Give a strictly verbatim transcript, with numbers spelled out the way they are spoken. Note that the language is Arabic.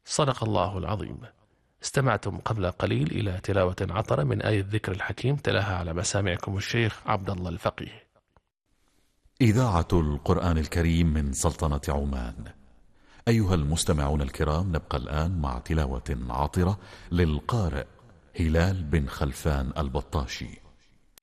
صدق الله العظيم. استمعتم قبل قليل إلى تلاوة عطرة من آية الذكر الحكيم، تلاها على مسامعكم الشيخ عبد الله الفقيه. إذاعة القرآن الكريم من سلطنة عمان. أيها المستمعون الكرام، نبقى الآن مع تلاوة عطرة للقارئ هلال بن خلفان البطاشي.